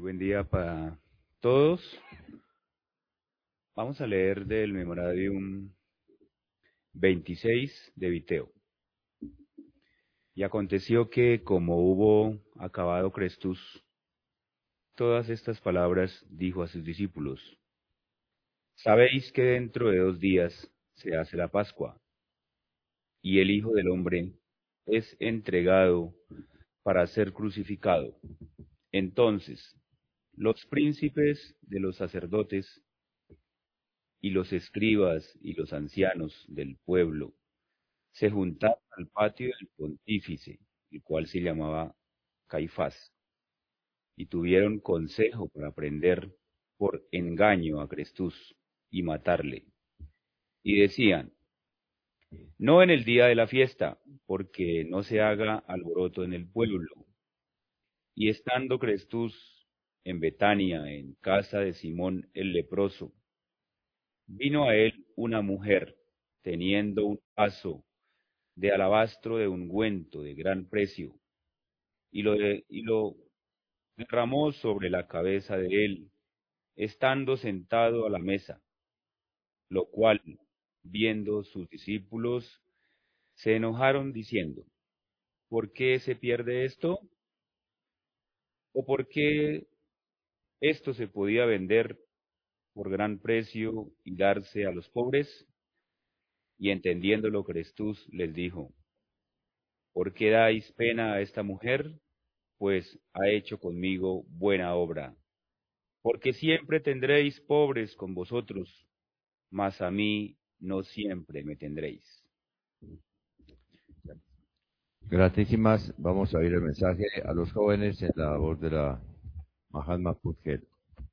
Buen día para todos. Vamos a leer del Memoradium 26 de Viteo. Y aconteció que, como hubo acabado Crestus todas estas palabras, dijo a sus discípulos: Sabéis que dentro de 2 días se hace la Pascua, y el Hijo del Hombre es entregado para ser crucificado. Entonces, los príncipes de los sacerdotes y los escribas y los ancianos del pueblo se juntaron al patio del pontífice, el cual se llamaba Caifás, y tuvieron consejo para prender por engaño a Crestus y matarle. Y decían: no en el día de la fiesta, porque no se haga alboroto en el pueblo. Y estando Crestus en Betania, en casa de Simón el leproso, vino a él una mujer, teniendo un vaso de alabastro de ungüento de gran precio, y lo derramó sobre la cabeza de él, estando sentado a la mesa, lo cual, viendo sus discípulos, se enojaron diciendo: ¿por qué se pierde esto? ¿O por qué esto se podía vender por gran precio y darse a los pobres? Y entendiéndolo Crestus les dijo: ¿por qué dais pena a esta mujer? Pues ha hecho conmigo buena obra. Porque siempre tendréis pobres con vosotros, mas a mí no siempre me tendréis. Gratísimas, vamos a oír el mensaje a los jóvenes en la voz de la Mahatma Pudgel.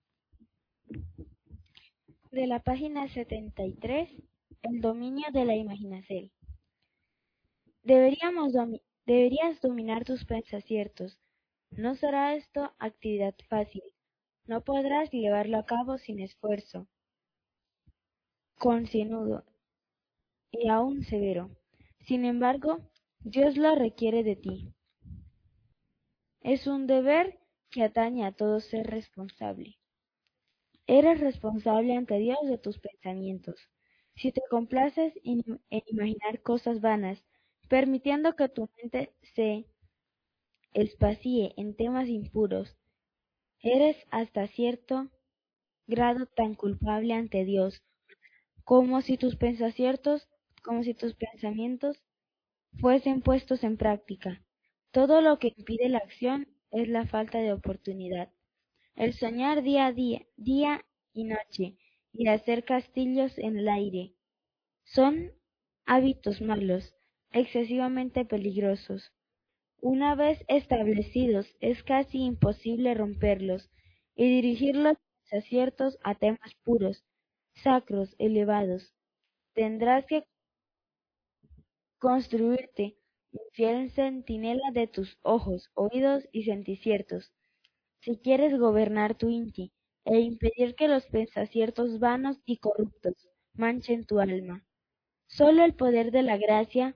De la página 73, el dominio de la imaginación. Deberías dominar tus pensaciertos. No será esto actividad fácil. No podrás llevarlo a cabo sin esfuerzo, concienzudo y aún severo. Sin embargo, Dios lo requiere de ti. Es un deber que atañe a todo ser responsable. Eres responsable ante Dios de tus pensamientos. Si te complaces en imaginar cosas vanas, permitiendo que tu mente se espacíe en temas impuros, eres hasta cierto grado tan culpable ante Dios como si tus pensamientos fuesen puestos en práctica. Todo lo que impide la acción es la falta de oportunidad. El soñar día y noche, y hacer castillos en el aire, son hábitos malos, excesivamente peligrosos. Una vez establecidos, es casi imposible romperlos y dirigir los desaciertos a temas puros, sacros, elevados. Tendrás que construirte infiel centinela de tus ojos, oídos y senticiertos, si quieres gobernar tu inti e impedir que los pensaciertos vanos y corruptos manchen tu alma. Solo el poder de la gracia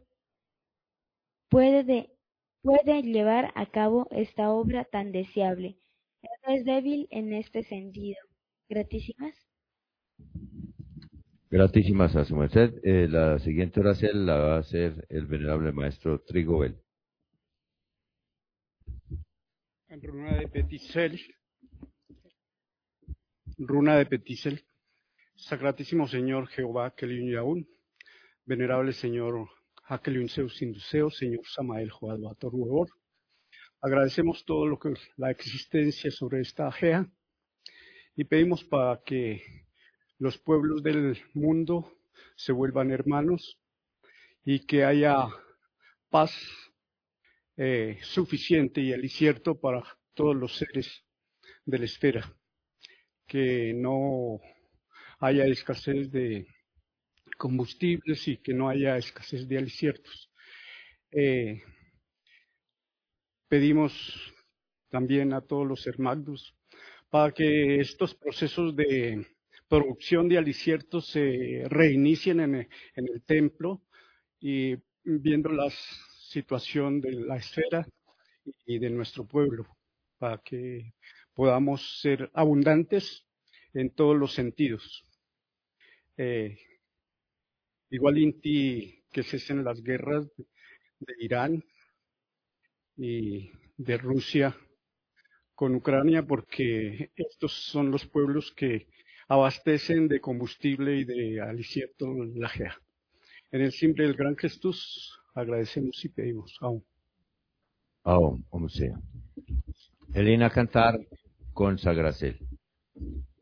puede llevar a cabo esta obra tan deseable. Él es débil en este sentido. Gratísimas. Gratísimas a su merced. La siguiente oración la va a hacer el venerable maestro Trigobel. Runa de Peticel, Sacratísimo Señor Jehová Keliun Yaún, Venerable Señor Hakeliun Zeus Induceo, Señor Samael Joadoator Huevor. Agradecemos todo lo que la existencia sobre esta ajea y pedimos para que los pueblos del mundo se vuelvan hermanos y que haya paz suficiente y alicierto para todos los seres de la esfera, que no haya escasez de combustibles y que no haya escasez de aliciertos. Pedimos también a todos los hermanos para que estos procesos de producción de aliciertos se reinicien en el templo, y viendo la situación de la esfera y de nuestro pueblo, para que podamos ser abundantes en todos los sentidos. Igual inti que cesen las guerras de Irán y de Rusia con Ucrania, porque estos son los pueblos que abastecen de combustible y de alicierto la GEA. En el nombre del gran Jesús agradecemos y pedimos. Aún. Como sea. Elena cantar con Sagracel.